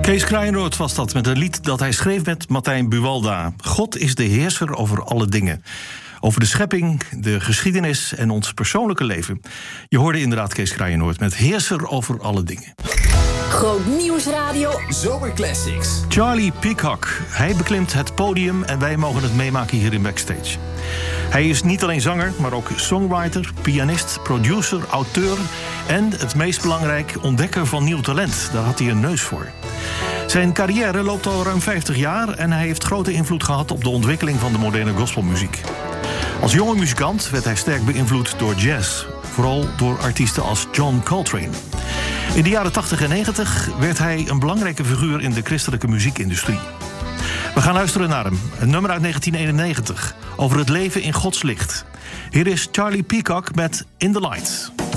Kees Kraaienrood was dat met een lied dat hij schreef met Martijn Buwalda. God is de heerser over alle dingen. Over de schepping, de geschiedenis en ons persoonlijke leven. Je hoorde inderdaad Kees Kraaienrood met heerser over alle dingen. Groot Nieuwsradio Zomerclassics. Charlie Peacock. Hij beklimt het podium en wij mogen het meemaken hier in Backstage. Hij is niet alleen zanger, maar ook songwriter, pianist, producer, auteur en het meest belangrijk, ontdekker van nieuw talent. Daar had hij een neus voor. Zijn carrière loopt al ruim 50 jaar en hij heeft grote invloed gehad op de ontwikkeling van de moderne gospelmuziek. Als jonge muzikant werd hij sterk beïnvloed door jazz, vooral door artiesten als John Coltrane. In de jaren 80 en 90 werd hij een belangrijke figuur in de christelijke muziekindustrie. We gaan luisteren naar hem, een nummer uit 1991, over het leven in Gods licht. Hier is Charlie Peacock met In the Light.